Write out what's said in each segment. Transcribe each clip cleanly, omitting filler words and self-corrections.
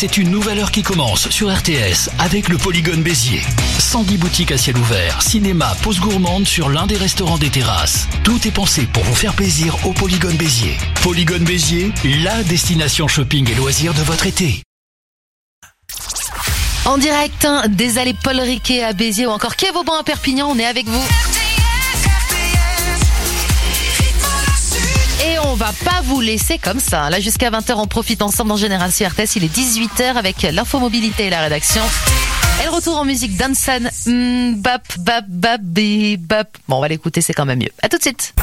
c'est une nouvelle heure qui commence sur RTS avec le Polygone Béziers. 110 boutiques à ciel ouvert, cinéma, pause gourmande sur l'un des restaurants des terrasses. Tout est pensé pour vous faire plaisir au Polygone Béziers. Polygone Béziers, la destination shopping et loisirs de votre été. En direct des allées Paul Riquet à Béziers ou encore Quai Vauban à Perpignan, on est avec vous. Et on va pas vous laisser comme ça. Là, jusqu'à 20h, on profite ensemble en général sur RTS. Il est 18h avec l'infomobilité et la rédaction. Et le retour en musique d'Ansan. Bap, bap, bap, bap. Bon, on va l'écouter, c'est quand même mieux. À tout de suite.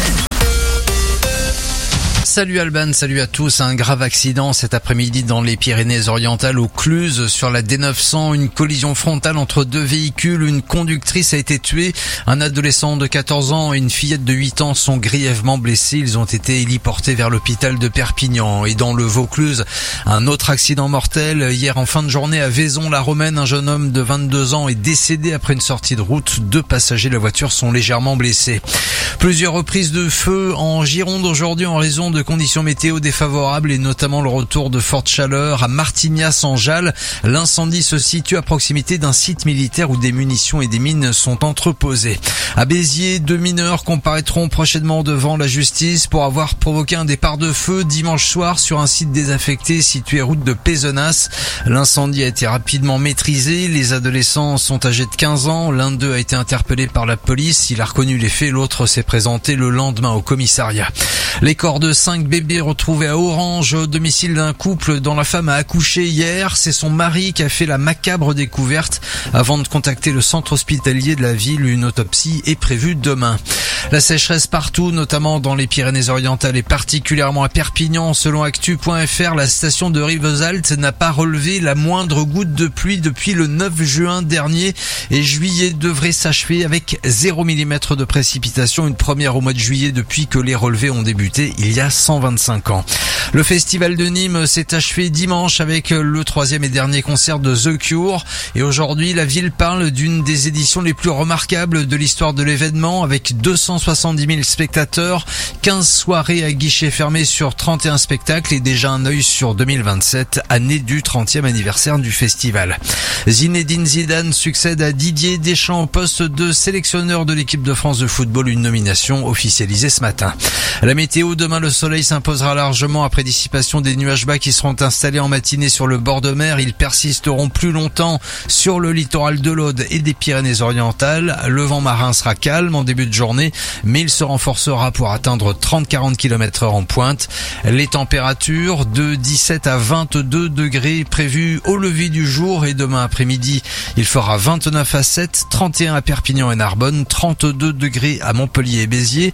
Salut Alban, salut à tous. Un grave accident cet après-midi dans les Pyrénées-Orientales au Cluse sur la D900. Une collision frontale entre deux véhicules. Une conductrice a été tuée. Un adolescent de 14 ans et une fillette de 8 ans sont grièvement blessés. Ils ont été héliportés vers l'hôpital de Perpignan. Et dans le Vaucluse, un autre accident mortel. Hier en fin de journée à Vaison-la-Romaine, un jeune homme de 22 ans est décédé après une sortie de route. 2 passagers de la voiture sont légèrement blessés. Plusieurs reprises de feu en Gironde aujourd'hui en raison de conditions météo défavorables et notamment le retour de forte chaleur à Martignas-en-Jalles. L'incendie se situe à proximité d'un site militaire où des munitions et des mines sont entreposées. À Béziers, 2 mineurs comparaîtront prochainement devant la justice pour avoir provoqué un départ de feu dimanche soir sur un site désaffecté situé route de Pézenas. L'incendie a été rapidement maîtrisé. Les adolescents sont âgés de 15 ans. L'un d'eux a été interpellé par la police. Il a reconnu les faits. L'autre s'est présenté le lendemain au commissariat. Les corps de 5 bébés retrouvés à Orange au domicile d'un couple dont la femme a accouché hier. C'est son mari qui a fait la macabre découverte avant de contacter le centre hospitalier de la ville. Une autopsie est prévue demain. La sécheresse partout, notamment dans les Pyrénées-Orientales et particulièrement à Perpignan. Selon Actu.fr, la station de Rivesaltes n'a pas relevé la moindre goutte de pluie depuis le 9 juin dernier et juillet devrait s'achever avec 0 mm de précipitation. Une première au mois de juillet depuis que les relevés ont débuté il y a 125 ans. Le festival de Nîmes s'est achevé dimanche avec le 3e et dernier concert de The Cure. Et aujourd'hui, la ville parle d'une des éditions les plus remarquables de l'histoire de l'événement avec 270 000 spectateurs, 15 soirées à guichet fermé sur 31 spectacles et déjà un œil sur 2027, année du 30e anniversaire du festival. Zinedine Zidane succède à Didier Deschamps au poste de sélectionneur de l'équipe de France de football, une nomination officialisée ce matin. La météo, demain le soleil s'imposera largement après dissipation des nuages bas qui seront installés en matinée sur le bord de mer. Ils persisteront plus longtemps sur le littoral de l'Aude et des Pyrénées-Orientales. Le vent marin sera calme en début de journée, mais il se renforcera pour atteindre 30-40 km/h en pointe. Les températures de 17 à 22 degrés prévues au lever du jour et demain après-midi, il fera 29 à 7, 31 à Perpignan et Narbonne, 32 degrés à Montpellier et Béziers,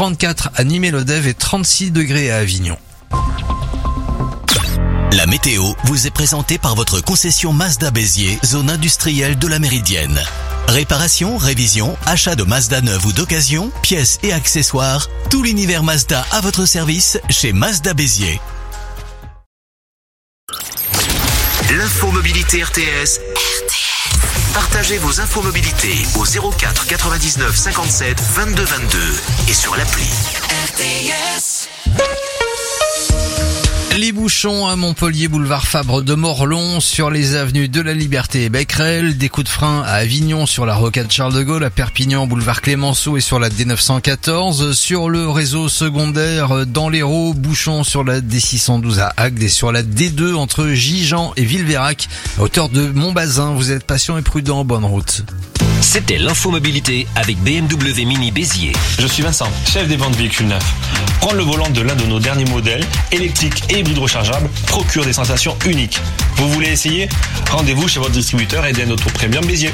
34 à Nîmes et Lodève et 36 degrés à Avignon. La météo vous est présentée par votre concession Mazda Béziers, zone industrielle de la Méridienne. Réparation, révision, achat de Mazda neuve ou d'occasion, pièces et accessoires, tout l'univers Mazda à votre service chez Mazda Béziers. L'infomobilité RTS. Partagez vos infomobilités au 04 99 57 22 22 et sur l'appli. RTS. Les bouchons à Montpellier, boulevard Fabre de Morlon, sur les avenues de la Liberté et Becquerel, des coups de frein à Avignon sur la rocade Charles de Gaulle, à Perpignan, boulevard Clémenceau et sur la D914, sur le réseau secondaire dans l'Hérault, bouchons sur la D612 à Agde et sur la D2 entre Gijan et Villeveyrac, à hauteur de Montbazin. Vous êtes patient et prudent, bonne route. C'était l'infomobilité avec BMW Mini Béziers. Je suis Vincent, chef des ventes véhicules neufs. Prendre le volant de l'un de nos derniers modèles, électriques et hybrides rechargeables, procure des sensations uniques. Vous voulez essayer ? Rendez-vous chez votre distributeur Eden Auto Premium Béziers.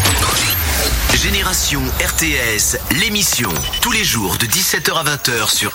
Génération RTS, l'émission, tous les jours de 17h à 20h sur